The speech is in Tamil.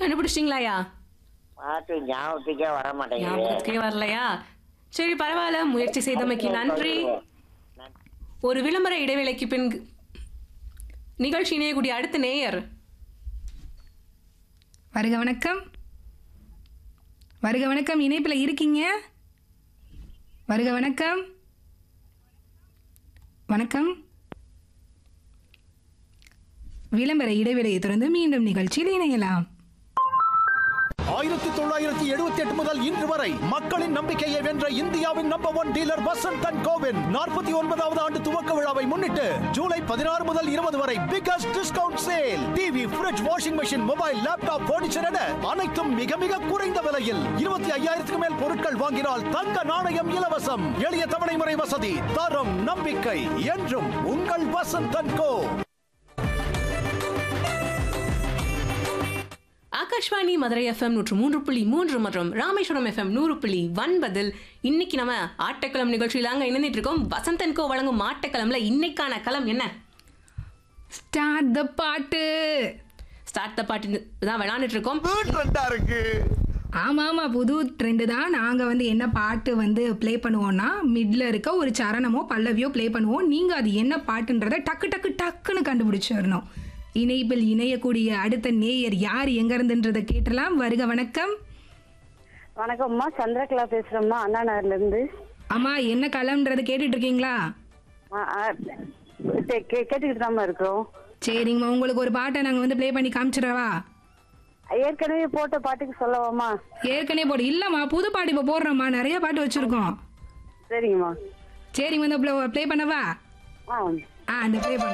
கண்டுபிடிச்சிட்டீங்களாயா? பாட்டு ஞாபகத்துக்கே வர மாட்டேங்குது. ஞாபகத்துக்கே வரலையா? சரி பரவாயில்ல, முயற்சி செய்தமைக்கு நன்றி. ஒரு விளம்பர இடைவேளைக்கு பின் நிகழ்ச்சி இணையக்கூடிய அடுத்த நேயர். வருக வணக்கம். வருக வணக்கம், இணைப்பில் இருக்கீங்க. வருக வணக்கம். வணக்கம். விளம்பர இடைவேளையை தொடர்ந்து மீண்டும் நிகழ்ச்சியில் இணையலாம். 1978 முதல் இன்று வரை மக்களின் நம்பிக்கையை வென்ற இந்தியாவின் number 1 dealer Vasanth and CoWIN 49வது ஆண்டு துவக்க விழாவை முன்னிட்டு ஜூலை 16 முதல் 20 வரை biggest discount sale. TV, fridge, washing machine, mobile, laptop, furniture என அனைத்தும் மிக மிக குறைந்த விலையில். 25,000க்கு மேல் பொருட்கள் வாங்கினால் தங்க நாணயம் இலவசம். எளிய தவணை முறை வசதி. தரம், நம்பிக்கை என்றும் உங்கள் Vasanth and go. Akashvani Madurai FM 103.3 மற்றும் ராமேஸ்வரம் FM 100.9 இன்னைக்கு நம்ம ஆட்டக்களம் நிகழ்ச்சியிலாங்க இணைந்துட்டு இருக்கோம். வசந்த் அண்ட் கோ வழங்கும் ஆட்டக்களம்ல இன்னைக்கான களம் என்ன? ஸ்டார்ட் த பாட்டு. ஸ்டார்ட் த பாட்டு தான் விளையாண்டுட்டு இருக்கோம். ஆமாம் ஆமாம், புது ட்ரெண்டு தான். நாங்கள் என்ன பாட்டு ப்ளே பண்ணுவோம்னா, மிடில் இருக்க ஒரு சரணமோ பல்லவியோ ப்ளே பண்ணுவோம். நீங்கள் அது என்ன பாட்டுன்றதை டக்கு டக்கு டக்குன்னு கண்டுபிடிச்சி வரணும். இணைப்பில் இணையக்கூடிய அடுத்த நேயர் யார், எங்க இருந்துன்றதை கேட்டலாம். வருக வணக்கம். வணக்கம்மா, சந்திரகலா பேசுறேம்மா, அண்ணா நகர்ல இருந்து. அம்மா, என்ன களம்ன்றது கேட்டுட்டு இருக்கீங்களா? கேட்டுக்கிட்டு தான் இருக்கிறோம். சரிங்கம்மா, உங்களுக்கு ஒரு பாட்டை நாங்கள் ப்ளே பண்ணி காமிச்சிடவா? ஏற்கனவே போட்ட பாட்டுக்கு சொல்லவாமா? ஏற்கனவே போடு இல்லைம்மா, புது பாட்டு இப்போ போடுறோம்மா, நிறைய பாட்டு வச்சிருக்கோம். சரிங்கம்மா. சரிங்க, ப்ளே பண்ணவா? ஆ அந்த ப்ளே பண்ண